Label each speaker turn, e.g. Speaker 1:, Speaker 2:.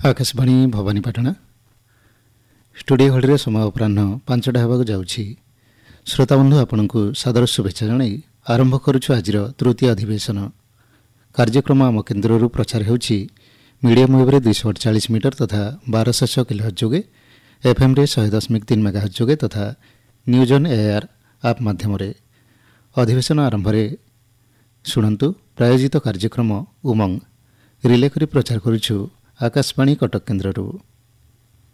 Speaker 1: Akashvani Bhawanipatna studio ଘଡ଼ିରେ ସମୟ ଅପରାହ୍ନ 5ଟା ହେବାକୁ ଯାଉଛି। ଶ୍ରୋତାବନ୍ଧୁ ଆପଣଙ୍କୁ ସାଦର ଶୁଭେଚ୍ଛା ଜଣାଇ ଆରମ୍ଭ କରୁଛୁ ଆଜିର ତୃତୀୟ ଅଧିବେଶନ। କାର୍ଯ୍ୟକ୍ରମ ଆମ କେନ୍ଦ୍ରରୁ ପ୍ରଚାର ହେଉଛି ମିଡ଼ିୟମ ୱେଭ୍ରେ 248 ମିଟର ତଥା 1200 କିଲୋହର୍ଟ୍ଜ ଯୋଗେ, ଏଫ୍ଏମ୍ରେ 100.3 ମେଗାହର୍ଟ୍ଜ ଯୋଗେ ତଥା ନ୍ୟୁଜ୍ ଅନ୍ ଏଆର୍ ଆପ୍ ମାଧ୍ୟମରେ। ଅଧିବେଶନ ଆରମ୍ଭରେ ଶୁଣନ୍ତୁ ପ୍ରାୟୋଜିତ କାର୍ଯ୍ୟକ୍ରମ ଉମଙ୍ଗ। ରିଲେ କରି ପ୍ରଚାର କରୁଛୁ ଆକାଶବାଣୀ କଟକ କେନ୍ଦ୍ରରୁ।